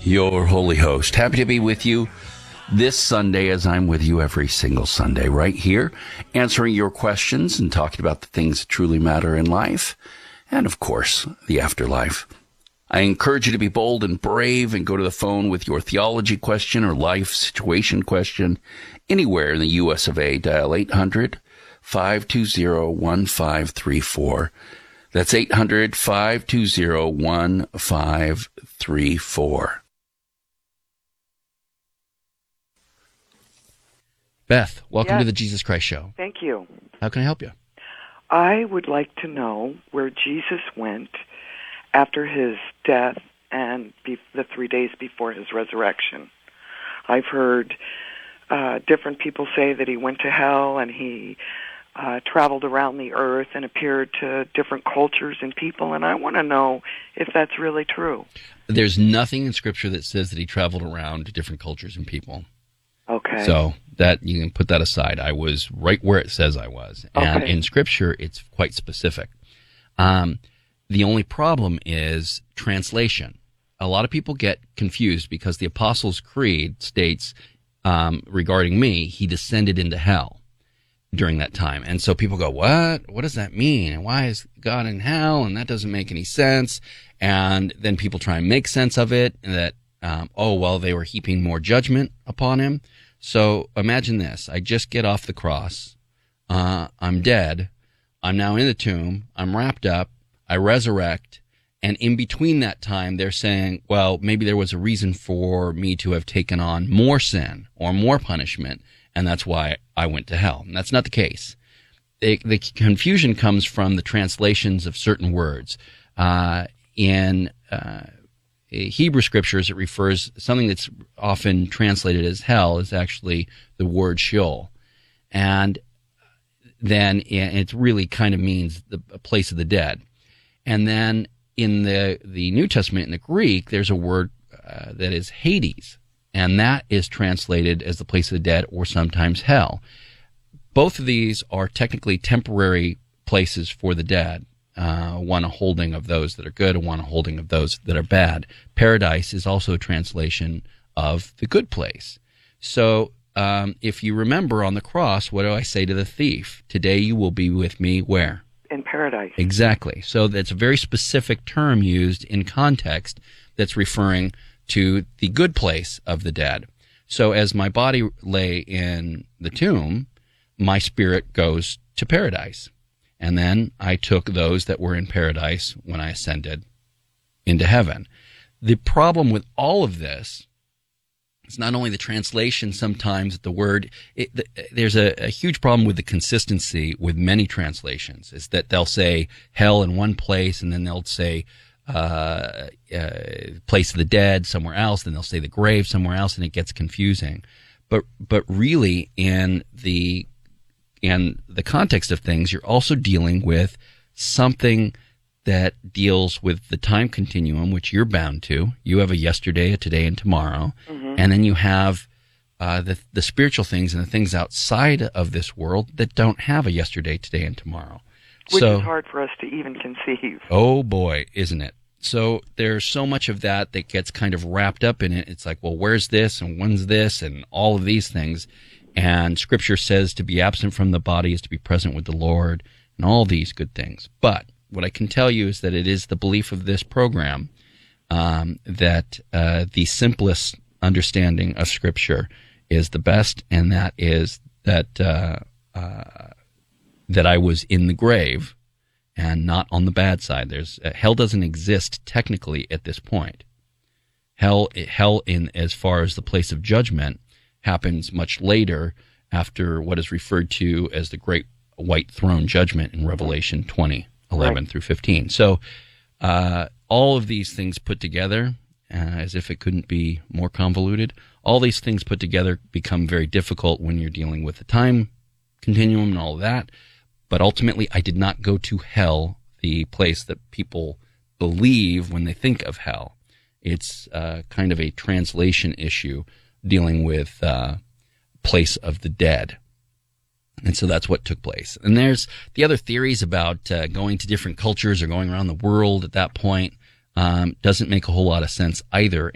your holy host. Happy to be with you this Sunday, as I'm with you every single Sunday, right here, answering your questions and talking about the things that truly matter in life, and of course, the afterlife. I encourage you to be bold and brave and go to the phone with your theology question or life situation question anywhere in the U.S. of A. Dial 800-520-1534. That's 800-520-1534. Beth, welcome to the Jesus Christ Show. Thank you. How can I help you? I would like to know where Jesus went after his death and the 3 days before his resurrection. I've heard different people say that he went to hell and he traveled around the earth and appeared to different cultures and people, and I want to know if that's really true. There's nothing in Scripture that says that he traveled around to different cultures and people. Okay. So that you can put that aside. I was right where it says I was. And in Scripture, it's quite specific. The only problem is translation. A lot of people get confused because the Apostles' Creed states, regarding me, he descended into hell during that time. And so people go, what? What does that mean? And why is God in hell? And that doesn't make any sense. And then people try and make sense of it, and that, they were heaping more judgment upon him. So imagine this. I just get off the cross. I'm dead. I'm now in the tomb. I'm wrapped up. I resurrect. And in between that time, they're saying, well, maybe there was a reason for me to have taken on more sin or more punishment, and that's why I went to hell. And that's not the case. The confusion comes from the translations of certain words. In Hebrew scriptures, it refers, something that's often translated as hell is actually the word Sheol. And then it really kind of means the place of the dead. And then in the New Testament, in the Greek, there's a word that is Hades, and that is translated as the place of the dead or sometimes hell. Both of these are technically temporary places for the dead, one a holding of those that are good and one a holding of those that are bad. Paradise is also a translation of the good place. So if you remember on the cross, what do I say to the thief? Today you will be with me where? In paradise. Exactly. So that's a very specific term used in context that's referring to the good place of the dead. So as my body lay in the tomb, my spirit goes to paradise. And then I took those that were in paradise when I ascended into heaven. The problem with all of this is not only the translation sometimes, the word, there's a huge problem with the consistency with many translations, is that they'll say hell in one place and then they'll say place of the dead somewhere else, then they'll say the grave somewhere else, and it gets confusing. But really in the context of things, you're also dealing with something that deals with the time continuum, which you're bound to. You have a yesterday, a today, and tomorrow. Mm-hmm. And then you have the spiritual things and the things outside of this world that don't have a yesterday, today, and tomorrow. Which is hard for us to even conceive. Oh, boy, isn't it? So there's so much of that gets kind of wrapped up in it. It's like, well, where's this and when's this and all of these things. And Scripture says to be absent from the body is to be present with the Lord and all these good things. But what I can tell you is that it is the belief of this program that the simplest understanding of Scripture is the best, and that is that that I was in the grave and not on the bad side. Hell doesn't exist technically at this point. Hell in as far as the place of judgment happens much later, after what is referred to as the Great White Throne Judgment in Revelation 20:11 through 15. So all of these things put together, as if it couldn't be more convoluted, all these things put together become very difficult when you're dealing with the time continuum and all of that. But ultimately, I did not go to hell, the place that people believe when they think of hell. It's kind of a translation issue dealing with place of the dead. And so that's what took place. And there's the other theories about going to different cultures or going around the world at that point. Doesn't make a whole lot of sense either.